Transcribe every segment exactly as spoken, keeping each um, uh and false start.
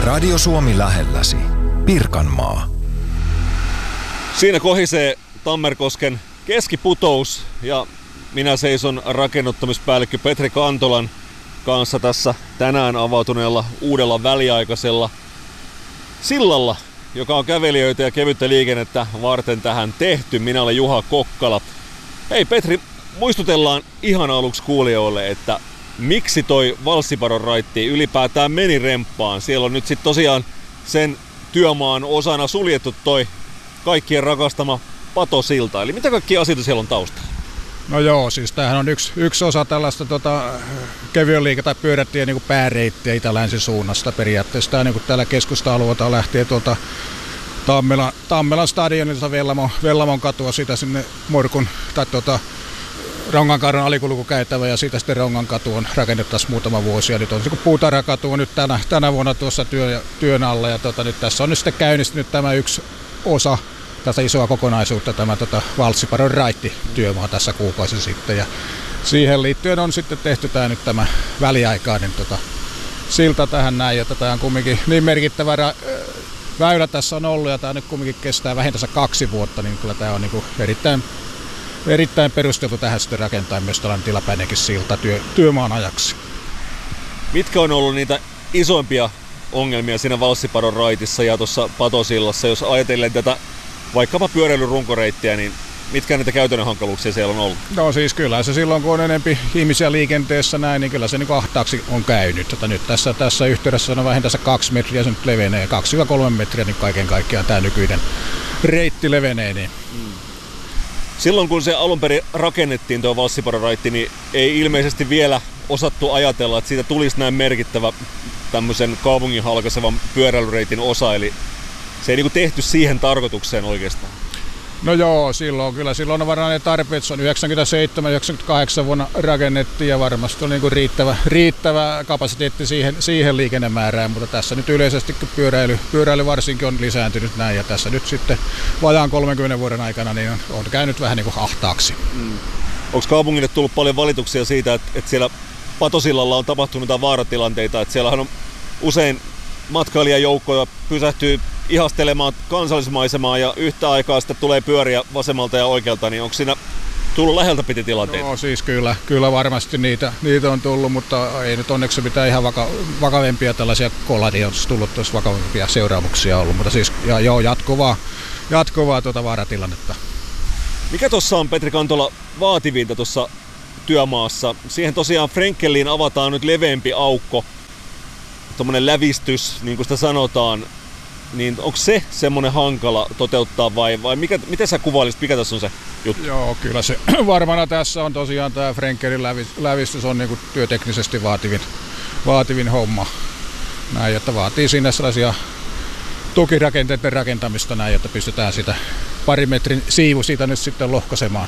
Radio Suomi lähelläsi. Pirkanmaa. Siinä kohisee Tammerkosken keskiputous ja minä seison rakennuttamispäällikkö Petri Kantolan kanssa tässä tänään avautuneella uudella väliaikaisella sillalla, joka on kävelijöitä ja kevyttä liikennettä varten tähän tehty. Minä olen Juha Kokkala. Hei Petri, muistutellaan ihan aluksi kuulijoille, että miksi toi Valssiparon raitti ylipäätään meni remppaan. Siellä on nyt sitten tosiaan sen työmaan osana suljettu toi kaikkien rakastama patosilta. Eli mitä kaikkia asioita siellä on taustalla? No joo, siis tämähän on yksi, yksi osa tällaista tota, kevyen liike- tai pyörätien niin pääreittiä itä-länsi suunnasta periaatteessa. Tämä niin täällä keskusta-alueelta lähtee tuolta Tammelan, Tammelan stadionilta Vellamon, Vellamon katua sitä sinne Morkun tai tuota, Rongankadun alikulkukäytävä ja siitä sitten Rongankatu on rakennettaisiin muutama vuosi. Ja nyt on se Puutarhakatu on nyt tänä, tänä vuonna tuossa työ, työn alla ja tota, nyt tässä on nyt sitten käynnistynyt tämä yksi osa tätä isoa kokonaisuutta, tämä tota, Valssiparon raitti työmaa tässä kuukausi sitten. Ja siihen liittyen on sitten tehty tämä nyt tämä väliaikainen tota, silta tähän näin, ja tämä on kumminkin niin merkittävä ra- väylä tässä on ollut ja tämä nyt kumminkin kestää vähintään kaksi vuotta, niin kyllä tämä on niin kuin erittäin Erittäin perusteltu tähän sitten rakentaa myös tällainen tilapäinenkin silta työ, työmaan ajaksi. Mitkä on ollut niitä isoimpia ongelmia siinä Valssiparon raitissa ja tuossa patosillassa, jos ajatellen tätä vaikkapa pyöräilyrunkoreittiä, niin mitkä niitä käytännön hankaluuksia siellä on ollut? No siis kyllä se silloin, kun on enemmän ihmisiä liikenteessä näin, niin kyllä se niin ahtaaksi on käynyt. Tätä nyt tässä, tässä yhteydessä on vähintään kaksi metriä, se nyt levenee, kaksi kolme metriä, niin kaiken kaikkiaan tämä nykyinen reitti levenee. Niin. Hmm. Silloin kun se alun perin rakennettiin tuo Valssiparon raitti, niin ei ilmeisesti vielä osattu ajatella, että siitä tulisi näin merkittävä tämmöisen kaupungin halkaisevan pyöräilyreitin osa, eli se ei niinku tehty siihen tarkoitukseen oikeastaan. No joo, silloin kyllä silloin on varmaan ne tarpeet, se on yhdeksänkymmentäseitsemän yhdeksänkymmentäkahdeksan vuonna rakennettiin ja varmasti on niinku riittävä, riittävä kapasiteetti siihen, siihen liikennemäärään, mutta tässä nyt yleisesti pyöräily, pyöräily varsinkin on lisääntynyt näin ja tässä nyt sitten vajaan kolmenkymmenen vuoden aikana niin on, on käynyt vähän niin kuin ahtaaksi. Mm. Onko kaupungille tullut paljon valituksia siitä, että, että siellä patosillalla on tapahtunut jotain vaaratilanteita, että siellähän on usein matkailijajoukkoja pysähtyy ihastelemaan kansallismaisemaa ja yhtä aikaa sitten tulee pyöriä vasemmalta ja oikealta, niin onko siinä tullut läheltä piti tilanteita? No siis kyllä, kyllä varmasti niitä, niitä on tullut, mutta ei nyt onneksi mitään ihan vaka, vakavempia tällaisia kolladia on tullut, jos vakavempia seuraamuksia ollut, mutta siis ja, joo, jatkuvaa, jatkuvaa tuota vaaratilannetta. Mikä tuossa on, Petri Kantola, vaativinta tuossa työmaassa? Siihen tosiaan Frenkeliin avataan nyt leveämpi aukko, tuommoinen lävistys, niin kuin sitä sanotaan, niin onko se semmoinen hankala toteuttaa vai, vai mikä, miten sä kuvailisit, mikä tässä on se juttu? Joo, kyllä se varmana tässä on tosiaan tämä Frenkelin lävistys on niinku työteknisesti vaativin, vaativin homma. Näin, että vaatii sinne sellaisia tukirakenteiden rakentamista näin, että pystytään sitä pari metrin siivu siitä nyt sitten lohkaisemaan.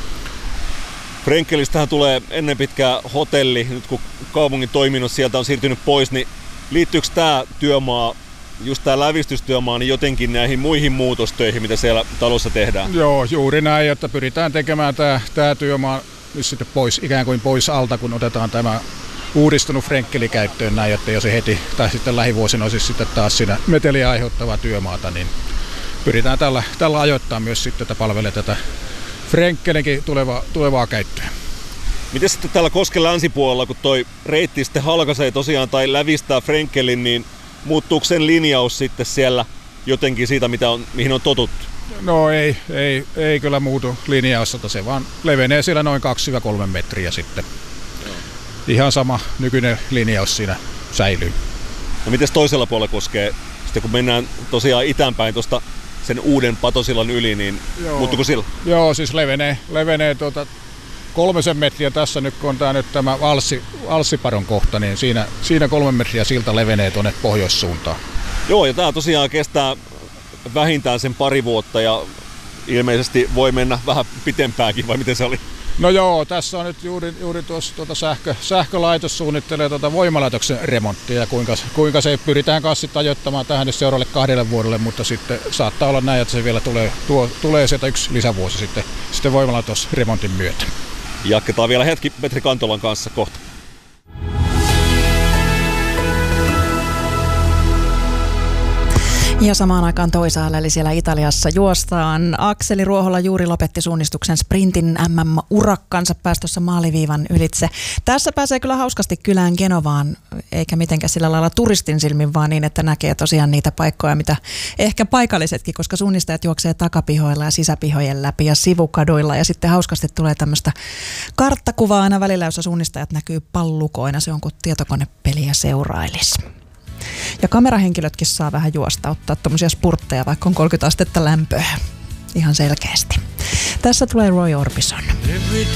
Frenkelistähän tulee ennen pitkää hotelli, nyt kun kaupungin toiminnot sieltä on siirtynyt pois, niin liittyykö tämä työmaa, just tämä lävistystyömaa, niin jotenkin näihin muihin muutostöihin, mitä siellä talossa tehdään? Joo, juuri näin, että pyritään tekemään tämä, tämä työmaa nyt sitten pois, ikään kuin pois alta, kun otetaan tämä uudistunut Frenkeli käyttöön näin, että jos se heti tai sitten lähivuosina olisi sitten taas siinä meteliä aiheuttavaa työmaata, niin pyritään tällä, tällä ajoittaa myös sitten, että palvelee tätä Frenkelinkin tulevaa, tulevaa käyttöä. Miten sitten täällä Kosken länsipuolella, kun toi reitti sitten halkaisee tosiaan tai lävistää Frenkelin, niin muuttuuko sen linjaus sitten siellä jotenkin siitä, mitä on, mihin on totuttu? No ei, ei, ei kyllä muutu linjaus, että se vaan levenee siellä noin kaksi kolme metriä sitten. Joo. Ihan sama nykyinen linjaus siinä säilyy. No miten toisella puolella Koskee, sitten kun mennään tosiaan itäänpäin tuosta sen uuden patosillan yli, niin Joo. muuttuuko sillä? Joo, siis levenee, levenee tuota kolmesen metriä tässä nyt, kun on tää nyt tämä Valssi, Valssiparon kohta, niin siinä, siinä kolme metriä silta levenee tuonne pohjoissuuntaan. Joo, ja tää tosiaan kestää vähintään sen pari vuotta ja ilmeisesti voi mennä vähän pitempäänkin, vai miten se oli? No joo, tässä on nyt juuri, juuri tuossa tuota sähkö, sähkölaitos suunnittelee tuota voimalaitoksen remonttia ja kuinka, kuinka se pyritään kanssa sitten ajoittamaan tähän nyt seuraavalle kahdelle vuodelle, mutta sitten saattaa olla näin, että se vielä tulee, tuo, tulee sieltä yksi lisävuosi sitten, sitten voimalaitosremontin myötä. Jatketaan vielä hetki Petri Kantolan kanssa kohta. Ja samaan aikaan toisaalla, eli siellä Italiassa juostaan. Akseli Ruohola juuri lopetti suunnistuksen sprintin M M-urakkansa päästössä maaliviivan ylitse. Tässä pääsee kyllä hauskasti kylään Genovaan, eikä mitenkään sillä lailla turistin silmin, vaan niin, että näkee tosiaan niitä paikkoja, mitä ehkä paikallisetkin, koska suunnistajat juoksee takapihoilla ja sisäpihojen läpi ja sivukaduilla. Ja sitten hauskasti tulee tämmöistä karttakuvaa aina välillä, jossa suunnistajat näkyy pallukoina. Se on kuin tietokonepeliä seurailisi. Ja kamerahenkilötkin saa vähän juosta, ottaa tommosia spurtteja, vaikka on kolmekymmentä astetta lämpöä. Ihan selkeästi. Tässä tulee Roy Orbison. Every